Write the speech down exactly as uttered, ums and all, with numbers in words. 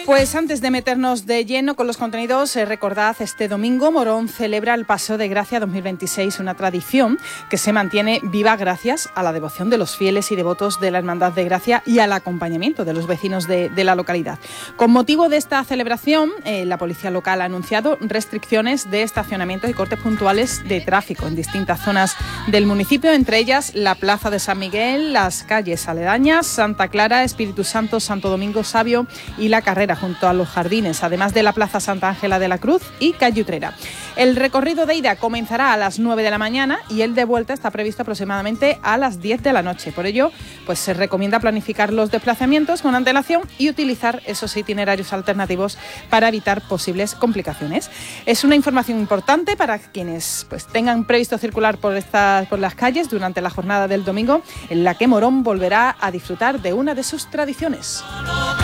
Pues antes de meternos de lleno con los contenidos, eh, recordad, este domingo Morón celebra el Paseo de Gracia dos mil veintiséis, una tradición que se mantiene viva gracias a la devoción de los fieles y devotos de la Hermandad de Gracia y al acompañamiento de los vecinos de, de la localidad. Con motivo de esta celebración, eh, la policía local ha anunciado restricciones de estacionamiento y cortes puntuales de tráfico en distintas zonas del municipio, entre ellas la Plaza de San Miguel, las calles aledañas, Santa Clara, Espíritu Santo, Santo Domingo Sabio y la Carrera, junto a los jardines, además de la Plaza Santa Ángela de la Cruz y Calle Utrera. El recorrido de ida comenzará a las nueve de la mañana y el de vuelta está previsto aproximadamente a las diez de la noche. Por ello, pues se recomienda planificar los desplazamientos con antelación y utilizar esos itinerarios alternativos para evitar posibles complicaciones. Es una información importante para quienes pues tengan previsto circular por estas por las calles durante la jornada del domingo, en la que Morón volverá a disfrutar de una de sus tradiciones.